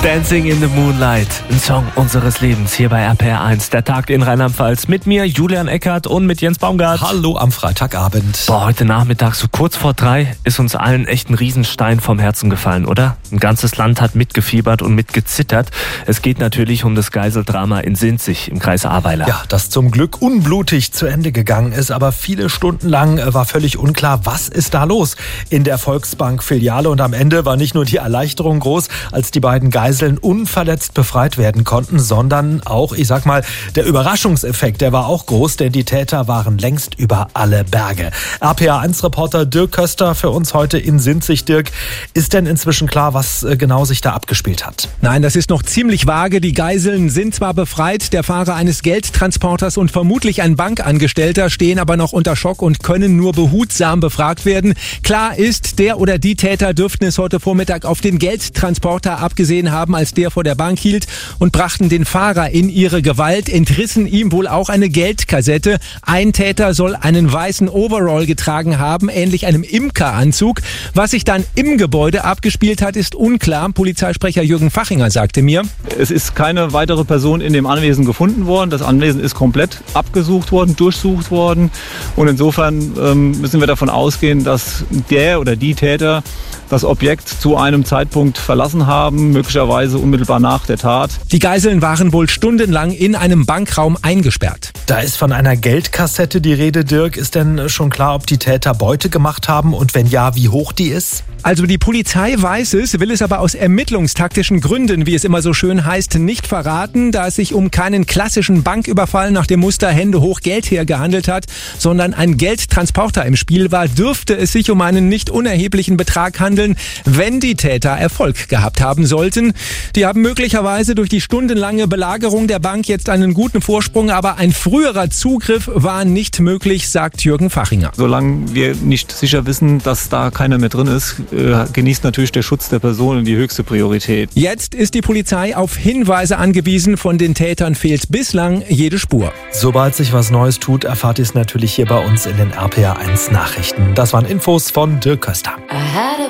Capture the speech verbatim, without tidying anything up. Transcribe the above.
Dancing in the Moonlight, ein Song unseres Lebens hier bei R P R eins. Der Tag in Rheinland-Pfalz mit mir, Julian Eckert, und mit Jens Baumgart. Hallo am Freitagabend. Boah, heute Nachmittag, so kurz vor drei, ist uns allen echt ein Riesenstein vom Herzen gefallen, oder? Ein ganzes Land hat mitgefiebert und mitgezittert. Es geht natürlich um das Geiseldrama in Sinzig im Kreis Ahrweiler. Ja, das zum Glück unblutig zu Ende gegangen ist, aber viele Stunden lang war völlig unklar, was ist da los in der Volksbank-Filiale. Und am Ende war nicht nur die Erleichterung groß, als die beiden Geiseln unverletzt befreit werden konnten, sondern auch, ich sag mal, der Überraschungseffekt, der war auch groß, denn die Täter waren längst über alle Berge. R P R eins Reporter Dirk Köster für uns heute in Sinzig. Dirk, ist denn inzwischen klar, was genau sich da abgespielt hat? Nein, das ist noch ziemlich vage. Die Geiseln sind zwar befreit, der Fahrer eines Geldtransporters und vermutlich ein Bankangestellter stehen aber noch unter Schock und können nur behutsam befragt werden. Klar ist, der oder die Täter dürften es heute Vormittag auf den Geldtransporter abgesehen haben, als der vor der Bank hielt, und brachten den Fahrer in ihre Gewalt, entrissen ihm wohl auch eine Geldkassette. Ein Täter soll einen weißen Overall getragen haben, ähnlich einem Imkeranzug. Was sich dann im Gebäude abgespielt hat, ist unklar. Polizeisprecher Jürgen Fachinger sagte mir: Es ist keine weitere Person in dem Anwesen gefunden worden. Das Anwesen ist komplett abgesucht worden, durchsucht worden. Und insofern ähm, müssen wir davon ausgehen, dass der oder die Täter das Objekt zu einem Zeitpunkt verlassen haben, möglicherweise unmittelbar nach der Tat. Die Geiseln waren wohl stundenlang in einem Bankraum eingesperrt. Da ist von einer Geldkassette die Rede, Dirk. Ist denn schon klar, ob die Täter Beute gemacht haben und wenn ja, wie hoch die ist? Also die Polizei weiß es, will es aber aus ermittlungstaktischen Gründen, wie es immer so schön heißt, nicht verraten, da es sich um keinen klassischen Banküberfall nach dem Muster Hände hoch Geld her gehandelt hat, sondern ein Geldtransporter im Spiel war, dürfte es sich um einen nicht unerheblichen Betrag handeln, wenn die Täter Erfolg gehabt haben sollten. Die haben möglicherweise durch die stundenlange Belagerung der Bank jetzt einen guten Vorsprung, aber ein früherer Zugriff war nicht möglich, sagt Jürgen Fachinger. Solange wir nicht sicher wissen, dass da keiner mehr drin ist, äh, genießt natürlich der Schutz der Personen die höchste Priorität. Jetzt ist die Polizei auf Hinweise angewiesen. Von den Tätern fehlt bislang jede Spur. Sobald sich was Neues tut, erfahrt ihr es natürlich hier bei uns in den R P R eins Nachrichten. Das waren Infos von Dirk Köster.